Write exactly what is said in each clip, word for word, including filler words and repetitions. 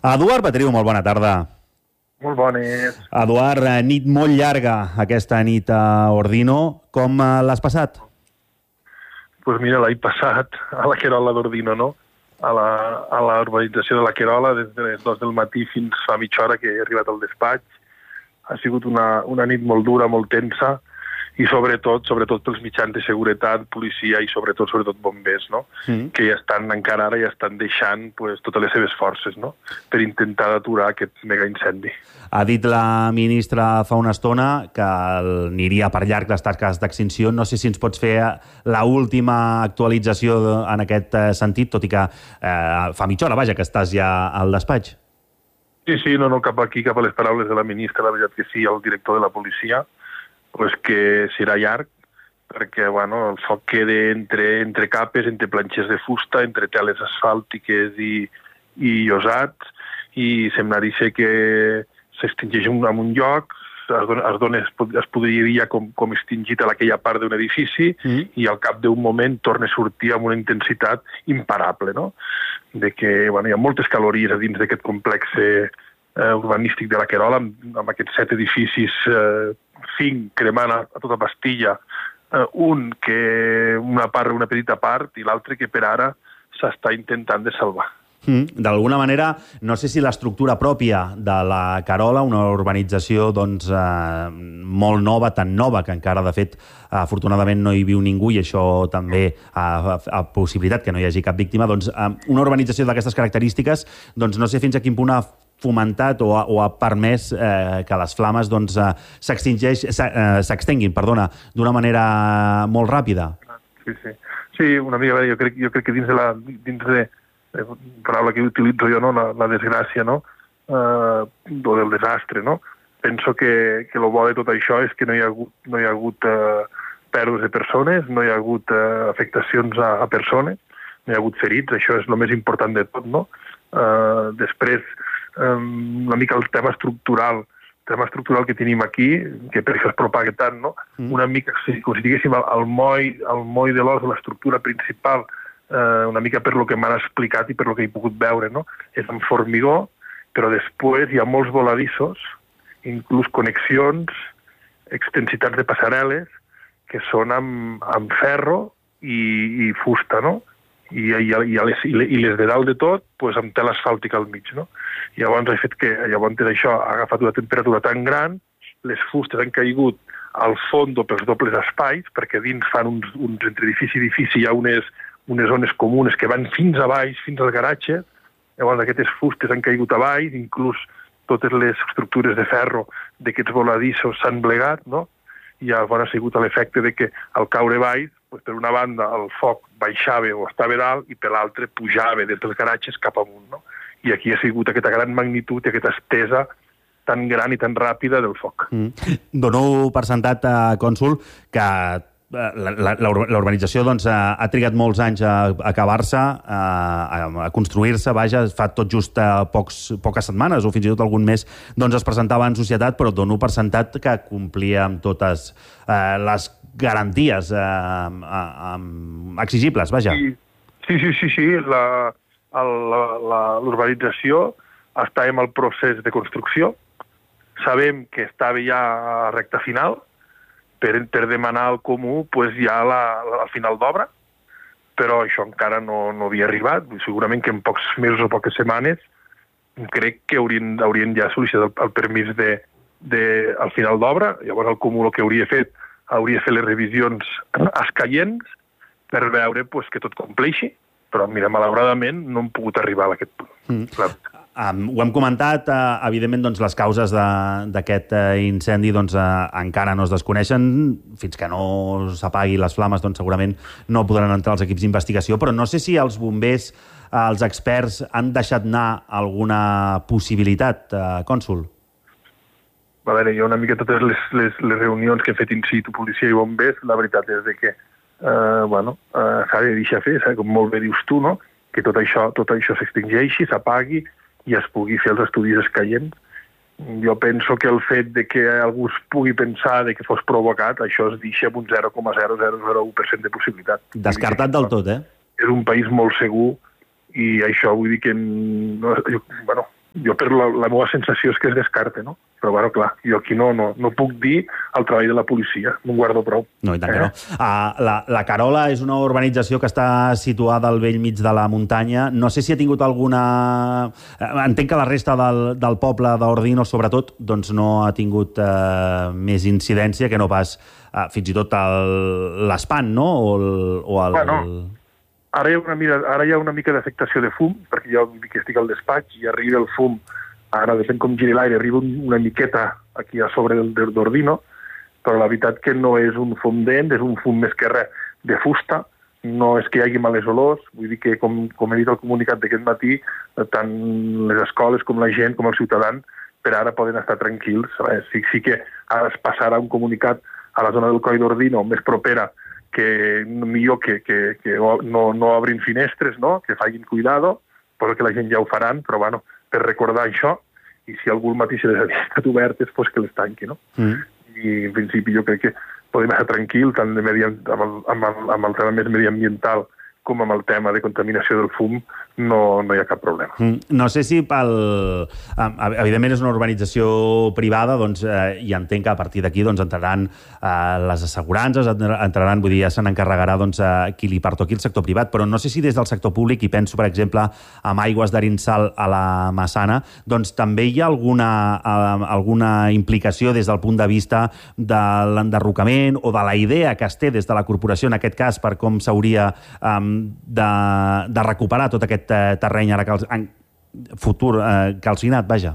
Eduard Batriu, molt bona tarda. Molt bones. Eduard, nit molt llarga aquesta nit a Ordino. Com l'has passat? Doncs pues mira, l'any passat a la Querola d'Ordino, no? A la, a la urbanització de la Querola, des de les dues del matí fins fa mitja hora que he arribat al despatx. Ha sigut una, una nit molt dura, molt tensa, i sobretot, sobretot pels mitjans de seguretat, policia i sobretot, sobretot bombers, no? Mm. Que ja estan, encara ara ja estan deixant pues, totes les seves forces, no? Per intentar aturar aquest mega incendi. Ha dit la ministra fa una estona que aniria per llarg les tasques d'extinció. No sé si ens pots fer l'última actualització en aquest sentit, tot i que eh, fa mitja hora, vaja, que estàs ja al despatx. Sí, sí, no, no, cap aquí, cap a les paraules de la ministra, la veritat que sí, el director de la policia, pues que serà llarg, perquè bueno, el foc queda entre, entre capes, entre planxes de fusta, entre teles asfàltiques i, i llosats, i semblaria que s'extingeix en un lloc, es, dona, es, dona, es podria com, com extingit a aquella part d'un edifici mm. i al cap d'un moment torna a sortir amb una intensitat imparable, no? De que bueno, hi ha moltes calories a dins d'aquest complex eh, urbanístic de la Querola, amb, amb aquests set edificis, eh, cinc cremant a, a tota pastilla, eh, un que una part, una petita part, i l'altre que per ara s'està intentant de salvar. Mm. D'alguna manera, no sé si l'estructura pròpia de la Querola, una urbanització doncs, eh, molt nova, tan nova, que encara, de fet, afortunadament no hi viu ningú, i això també ha, ha possibilitat que no hi hagi cap víctima, doncs, eh, una urbanització d'aquestes característiques, doncs no sé fins a quin punt ha fomentat o ha, o ha permès eh, que les flames doncs, eh, s'extenguin eh, perdona, d'una manera molt ràpida. Sí, sí. Sí, una mica, jo crec, jo crec que dins de la... Dins de paraula que utilitzo jo, no? la, la desgràcia, no? Uh, o del desastre, no? Penso que, que el bo de tot això és que no hi ha hagut, no hi ha hagut uh, pèrdues de persones, no hi ha hagut uh, afectacions a, a persones, no hi ha hagut ferits, això és el més important de tot, no? Uh, després, um, una mica el tema estructural, el tema estructural que tenim aquí, que per això es propaga tant, no? Mm. Una mica, com si diguéssim, el, el moll, el moll de l'os de l'estructura principal, Uh, una mica per lo que m'han explicat i per lo que he pogut veure, no? És amb formigó, però després hi ha molts voladissos, inclús connexions, extensitats de passarel·les, que són amb, amb ferro i, i fusta, no? I, i, i, les, i les de dalt de tot, pues, amb tela asfàltica al mig, no? Llavors ha fet que, llavors això ha agafat una temperatura tan gran, les fustes han caigut al fons pels dobles espais, perquè dins fan uns, uns entre edifici i edifici hi ha unes unes zones comunes que van fins a baix, fins al garatge. Llavors aquestes fustes han caigut a baix, inclús totes les estructures de ferro d'aquests voladissos s'han blegat, no? I llavors ha sigut l'efecte de que al caure baix, pues, per una banda el foc baixava o estava dalt i per l'altra pujava des dels garatges cap amunt, no? I aquí ha sigut aquesta gran magnitud i aquesta estesa tan gran i tan ràpida del foc. Mm. Dono per sentat, uh, cònsol, que La, la, la urbanització doncs, ha, ha trigat molts anys a, a acabar-se, a, a construir-se, vaja, fa tot just a pocs, poques setmanes o fins i tot algun mes doncs, es presentava en societat, però dono per sentat que complia amb totes eh, les garanties eh, eh, exigibles, vaja. Sí, sí, sí, sí, sí. La, l'urbanització està en el procés de construcció, sabem que estava ja a recta final, Per, per demanar al comú pues, ja la, la, al final d'obra, però això encara no, no havia arribat. Segurament que en pocs mesos o poques setmanes crec que haurien, haurien ja sol·licitat el, el permís de, de, al final d'obra. Llavors el comú el que hauria fet, hauria fet les revisions escaients per veure pues, que tot compleixi, però mira, malauradament no hem pogut arribar a aquest punt. Mm. Clar. Um, ho hem comentat, uh, evidentment doncs, les causes d'aquest uh, incendi doncs, uh, encara no es desconeixen, fins que no s'apagui les flames doncs, segurament no podran entrar els equips d'investigació, però no sé si els bombers, uh, els experts, han deixat anar alguna possibilitat, uh, cònsol? A veure, jo una mica totes les, les, les reunions que he fet in situ, policia i bombers, la veritat és de que uh, bueno, uh, s'ha de deixar fer, com molt bé dius tu, no? Que tot això, tot això s'extingeixi, s'apagui, i es pugui fer els estudis escaients. Jo penso que el fet de que algú es pugui pensar de que fos provocat, això es deixa amb un zero coma zero zero zero u per cent de possibilitat. Descartat del tot, eh? És un país molt segur i això vull dir que... No, jo, bueno, jo per la, la meva sensació és que es descarta, no? Però, bueno, clar, jo aquí no, no, no puc dir el treball de la policia, m'ho guardo prou. No, i tant eh? que no. Uh, la, la Carola és una urbanització que està situada al vell mig de la muntanya. No sé si ha tingut alguna... Entenc que la resta del, del poble d'Ordino, sobretot, doncs no ha tingut uh, més incidència que no pas uh, fins i tot l'espant, no? O el... O el... Bueno, ara hi ha una, mira, ara hi ha una mica d'afectació de fum, perquè jo que estic al despatx i arriba el fum. Ara, depèn com giri l'aire, arriba una miqueta aquí a sobre d'Ordino, però la veritat que no és un fum dent, és un fum més que res de fusta, no és que hi hagi males olors, vull dir que, com, com he dit al comunicat d'aquest matí, tant les escoles com la gent, com els ciutadans, per ara poden estar tranquils. Sí, sí que ara es passarà un comunicat a la zona del Coll d'Ordino, més propera, que millor que, que, que no, no obrin finestres, no? Que facin cuidado, però que la gent ja ho faran, però bueno, per recordar això, i si algú al matí se les havia estat obertes, doncs que les tanqui, no? Mm. I en principi jo crec que podem estar tranquil tant de medi, amb, el, amb, el, amb el tema més mediambiental com amb el tema de contaminació del fum, no, no hi ha cap problema. Mm, no sé si pel... Evidentment és una urbanització privada, doncs, eh, i entenc que a partir d'aquí doncs, entraran eh, les assegurances, entraran, vull dir, ja se n'encarregarà doncs, eh, qui li pertoqui el sector privat, però no sé si des del sector públic, i penso, per exemple, amb Aigües d'Arinsal a la Massana, doncs també hi ha alguna, eh, alguna implicació des del punt de vista de l'enderrocament o de la idea que es té des de la corporació, en aquest cas, per com s'hauria eh, de, de recuperar tot aquest eh, terreny ara cal, en futur eh, calcinat, vaja.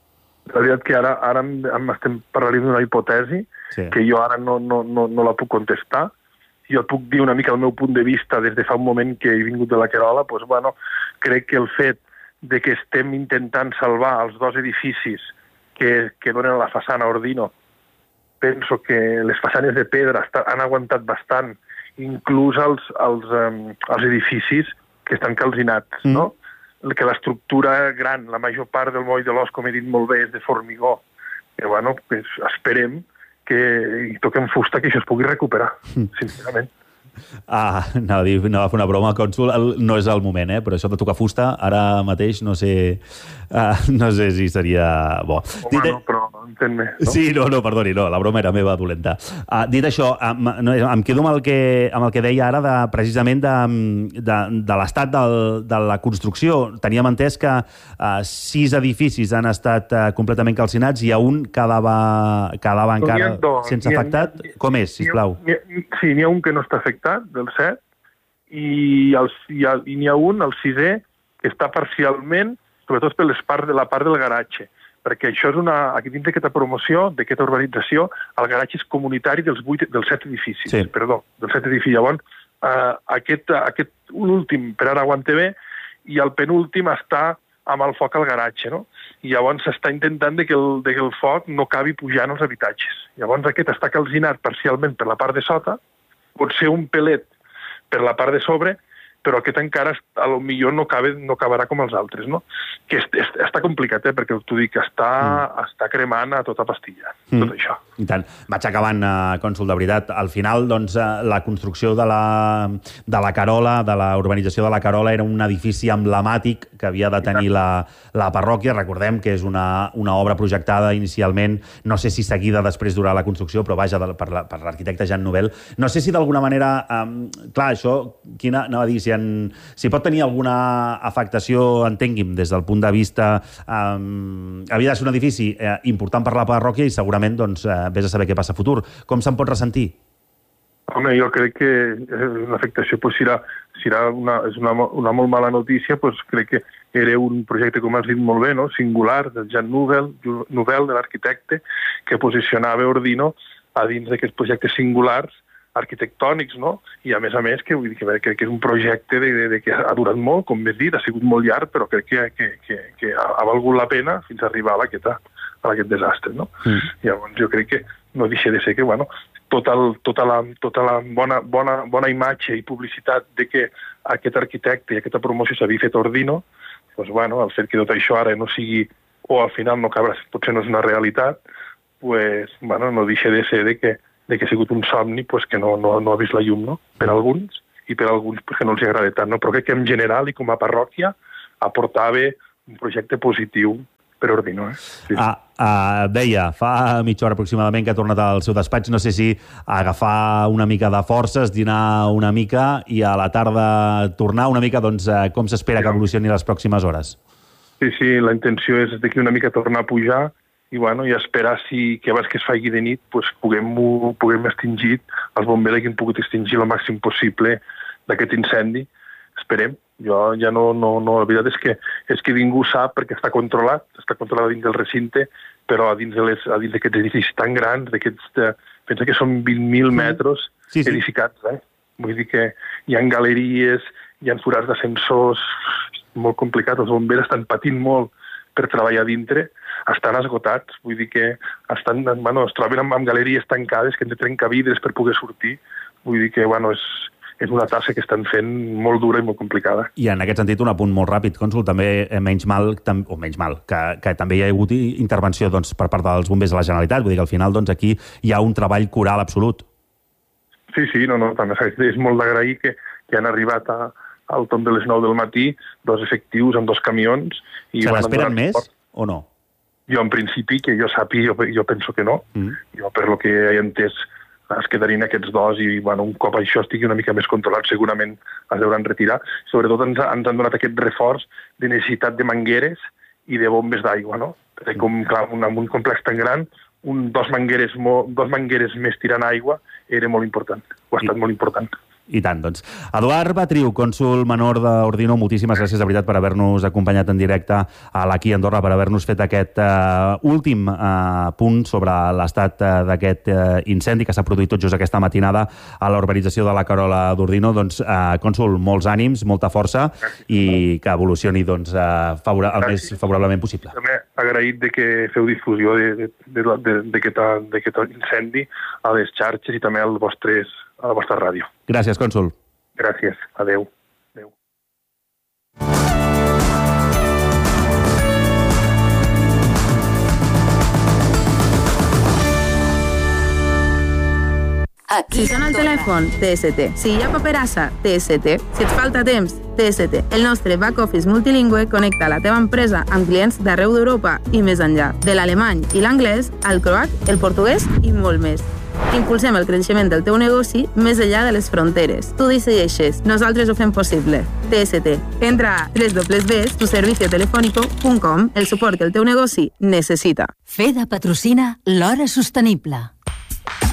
La veritat que ara, ara estem parlant d'una hipòtesi sí. que jo ara no, no, no, no la puc contestar. Jo puc dir una mica el meu punt de vista des de fa un moment que he vingut de la Querola, doncs, bueno, crec que el fet de que estem intentant salvar els dos edificis que, que donen a la façana Ordino, penso que les façanes de pedra han aguantat bastant, inclús els, els, um, els edificis que estan calcinats, mm. no? Que l'estructura gran, la major part del moll de l'os, com he dit molt bé, és de formigó. I, bueno, pues, esperem que hi toquem fusta que això es pugui recuperar, mm. sincerament. Ah, anava a dir, anava a fer una broma, cònsol, no és el moment, eh? Però això de tocar fusta, ara mateix no sé, uh, no sé si seria bo. Home, dit... no, però entén-me. No? Sí, no, no, perdoni, no, la broma era meva dolenta. Uh, dit això, uh, no, em quedo amb el que, amb el que deia ara de, precisament de, de, de l'estat de, de la construcció. Teníem entès que uh, sis edificis han estat uh, completament calcinats i a un quedava, quedava encara no, sense afectat. Ha, Com és, sisplau? N'hi ha, sí, n'hi ha un que no està afectat, del set, i, el, i, el, i n'hi ha un, el sisè, que està parcialment, sobretot per les parts de la part del garatge, perquè això és una... Aquí dins d'aquesta promoció, d'aquesta urbanització, el garatge és comunitari dels, vuit, dels set edificis, sí. perdó, dels set edificis. Llavors, eh, aquest, aquest últim per ara aguanta bé, i el penúltim està amb el foc al garatge, no? I llavors s'està intentant de que, el, de que el foc no acabi pujant als habitatges. Llavors aquest està calcinat parcialment per la part de sota, pot ser un pelet per la part de sobre, però aquest encara a lo millor no, cabe, no acabarà com els altres, no? Que est, est, està complicat, eh? Perquè t'ho dic, està, mm. està cremant a tota pastilla, mm. tot això. I tant. Vaig acabant, uh, cònsol, de veritat. Al final, doncs, uh, la construcció de la, de la Carola, de la urbanització de la Carola, era un edifici emblemàtic que havia de tenir la, la parròquia. Recordem que és una, una obra projectada inicialment, no sé si seguida després durant la construcció, però vaja, de, per l'arquitecte Jean Nouvel. No sé si d'alguna manera... Um, clar, això, quina, anava a dir, si, en, si pot tenir alguna afectació, entengui'm, des del punt de vista... Um, havia de ser un edifici eh, important per la parròquia i segurament, doncs, eh, vés a saber què passa a futur. Com se'n pot ressentir? Home, jo crec que l'afectació pues, serà, serà una, és una, una molt mala notícia, pues, crec que era un projecte, com has dit molt bé, no? Singular, del Jean Nouvel, Nouvel de l'arquitecte, que posicionava Ordino a dins d'aquests projectes singulars arquitectònics, no? I a més a més que, vull dir, que crec que és un projecte de, de, de que ha durat molt, com més dit, ha sigut molt llarg, però crec que, que, que, que ha valgut la pena fins a arribar a aquest, a aquest desastre, no? Mm. Llavors jo crec que no deixa de ser que, bueno, tot el, tota la, tota la bona, bona, bona imatge i publicitat de que aquest arquitecte i aquesta promoció s'havia fet Ordino, doncs, bueno, el fet que tot això ara no sigui, o al final no acabarà, potser no és una realitat, pues, bueno, no deixa de ser de que de que ha sigut un somni pues, que no, no, no ha vist la llum, no? Per alguns, i per alguns pues, que no els agrada tant, no? Però crec que en general i com a parròquia aportava un projecte positiu per Ordino. Eh? Sí. Ah, ah, deia, fa mitja hora aproximadament que ha tornat al seu despatx, no sé si agafar una mica de forces, dinar una mica i a la tarda tornar una mica, doncs, com s'espera que evolucioni les pròximes hores? Sí, sí, la intenció és d'aquí una mica tornar a pujar i, bueno, i esperar si, que abans que es faci de nit pues, puguem, puguem extingir, els bombers hagin pogut extingir el màxim possible d'aquest incendi. Esperem. Jo ja no, no, no, la veritat és que, és que ningú sap perquè està controlat, està controlat dins del recinte, però a dins d'aquests edificis tan grans, d'aquests, pensa que són vint mil metres sí, sí. edificats, eh? Vull dir que hi ha galeries, hi ha forats d'ascensors, molt complicat, els bombers estan patint molt per treballar dintre, estan esgotats, vull dir que estan, bueno, es troben amb, amb galeries tancades que han de trencar vidres per poder sortir, vull dir que, bueno, és... és una tasca que estan fent molt dura i molt complicada. I en aquest sentit, un apunt molt ràpid, Cònsol, també menys mal, tam, o menys mal, que, que també hi ha hagut intervenció doncs, per part dels bombers de la Generalitat, vull dir que al final doncs, aquí hi ha un treball coral absolut. Sí, sí, no, no, també és molt d'agrair que, que han arribat a, al torn de les nou del matí dos efectius amb dos camions. I se n'esperen més suport. O no? Jo, en principi, que jo sàpiga, jo, jo penso que no. Mm. Jo, per lo que he entès, es quedarien aquests dos i, bueno, un cop això estigui una mica més controlat, segurament es hauran retirar. Sobretot ens, ens han donat aquest reforç de necessitat de mangueres i de bombes d'aigua, no? Perquè, com, clar, un, amb un complex tan gran, un, dos, mangueres mo, dos mangueres més tirant aigua era molt important, o ha estat I... molt important. I tant, doncs. Eduard Batriu, cònsol menor d'Ordino, moltíssimes gràcies de veritat per haver-nos acompanyat en directe a l'Aquí Andorra, per haver-nos fet aquest uh, últim uh, punt sobre l'estat uh, d'aquest uh, incendi que s'ha produït tot just aquesta matinada a la urbanització de la Carola d'Ordino. Doncs, uh, cònsol, molts ànims, molta força i que evolucioni doncs, uh, favora el més favorablement possible. També agraït de que feu difusió d'aquest incendi a les xarxes i també als vostres a la vostra ràdio. Gràcies, cònsol. Gràcies. Adéu. Adéu. Si sona el telèfon, T S T. Si hi ha paperassa, T S T. Si et falta temps, T S T. El nostre back-office multilingüe connecta la teva empresa amb clients d'arreu d'Europa i més enllà. De l'alemany i l'anglès, al croat, el portuguès i molt més. Impulsem el creixement del teu negoci més enllà de les fronteres. Tu decideixes, nosaltres ho fem possible. T S T. Entra a doble u doble u doble u punt tu servicio telefónico punt com, el suport que el teu negoci necessita. FEDA patrocina l'Hora Sostenible.